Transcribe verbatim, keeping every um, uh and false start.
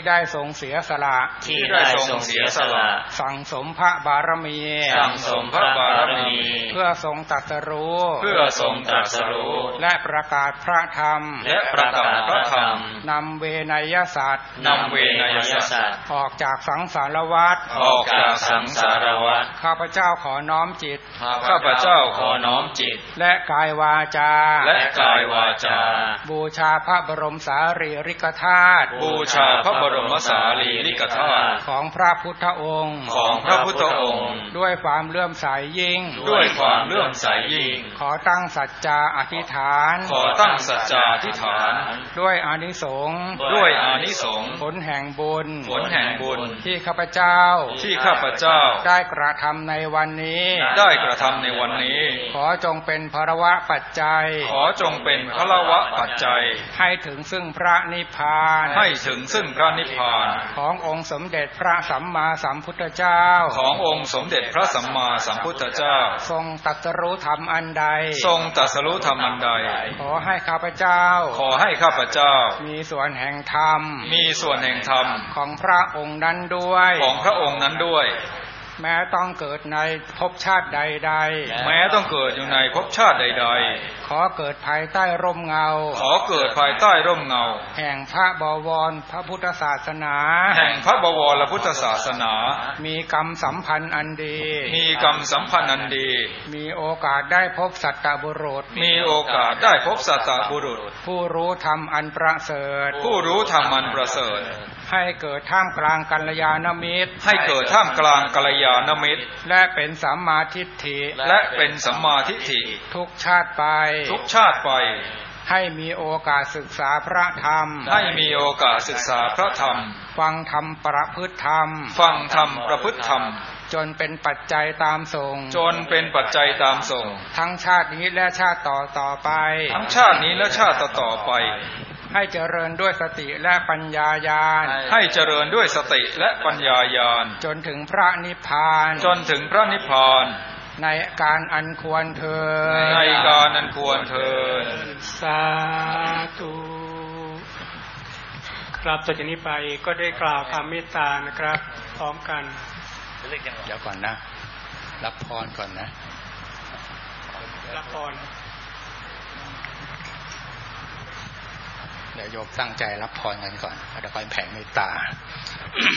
ได้ทรงเสียสละที่ได้ทรงเสียสละสั่งสมพระบารมีสั่งสมพระบารมีเพื่อทรงตรัสรู้เพื่อทรงตรัสรู้และประกาศพระธรรมและประกาศพระธรรมนำเวนยสัตว์นำเวนยสัตว์ออกจากสังสารวัฏออกจากสังสารวัฏข้าพเจ้าขอน้อมจิตข้าพเจ้าขอน้อมจิตและกายวาจาและกายวาจาบูชาพระบรมสารีริกธาตุบูชาพระบรมสารีริกธาตุของพระพุทธองค์ของพระพุทธองค์ด้วยความเลื่อมใสยิ่งด้วยความเลื่อมใสยิ่งขอตั้งสัจจาอธิษฐานขอตั้งสัจจาอธิษฐานด้วยอานิสงส์ด้วยอานิสงส์ผลแห่งบุญผลแห่งบุญที่ข้าพเจ้าที่ข้าพเจ้าได้กระทำในวันนี้ได้กระทำในวันนี้ขอจงเป็นภรวะปัจจัยขอจงเป็นภรวะปัจจัยให้ถึงซึ่งพระนิพพานให้ถึงซึ่งพระนิพพานขององค์สมเด็จพระสัมมาสัมพุทธเจ้าขององค์สมเด็จพระสัมมาสัมพุทธเจ้าทรงตรัสรู้ธรรมอันใดทรงตรัสรู้ธรรมอันใดขอให้ข้าพเจ้าขอให้ข้าพเจ้ามีส่วนแห่งธรรมมีส่วนแห่งธรรมของพระองค์นั้นด้วยของพระองค์นั้นด้วยแม้ต้องเกิดในภพชาติใดๆแม้ต้องเกิดอยู่ในภพชาติใดๆขอเกิดภายใต้ร่มเงาขอเกิดภายใต้ร่มเงาแห่งพระบวรพระพุทธศาสนาแห่งพระบวรพุทธศาสนามีกรรมสัมพันธ์อันดีมีกรรมสัมพันธ์อันดีมีโอกาสได้พบสัตตบุรุษมีโอกาสได้พบสัตตบุรุษผู้รู้ธรรมอันประเสริฐผู้รู้ธรรมอันประเสริฐให้เกิดท่ามกลางกัลยาณมิตรให้เกิดท่ามกลางกัลยาณมิตรและเป็นสัมมาทิฏฐิและเป็นสัมมาทิฏฐิทุกชาติไปทุกชาติไปให้มีโอกาสศึกษาพระธรรมให้มีโอกาสศึกษาพระธรรมฟังธรรมประพฤติธรรมฟังธรรมประพฤติธรรมจนเป็นปัจจัยตามส่งจนเป็นปัจจัยตามส่งทั้งชาตินี้และชาติต่อต่อไปทั้งชาตินี้และชาติต่อต่อไปให้เจริญด้วยสติและปัญญาญาณให้เจริญด้วยสติและปัญญาญาณจนถึงพระนิพพานจนถึงพระนิพพานในการอันควรเถิดในการอันควรเถิดสาธุครับต่อจากนี้ไปก็ได้กล่าวคำเมตตานะครับพร้อมกันเดี๋ยวก่อนนะรับพรก่อนนะรับพรเดี๋ยวโยมตั้งใจรับพรกันก่อนเดี๋ยวค่อยแผ่เมตตา